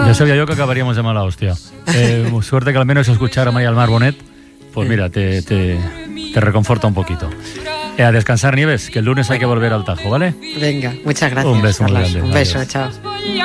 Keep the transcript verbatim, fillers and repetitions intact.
Ya sabía yo que acabaríamos de mala hostia. Eh, suerte que al menos escuchar a María del Mar Bonet, pues mira, te, te, te reconforta un poquito. Eh, a descansar, Nieves, que el lunes hay que volver al Tajo, ¿vale? Venga, muchas gracias. Un beso muy Carlos. grande. Un beso, Adiós. chao.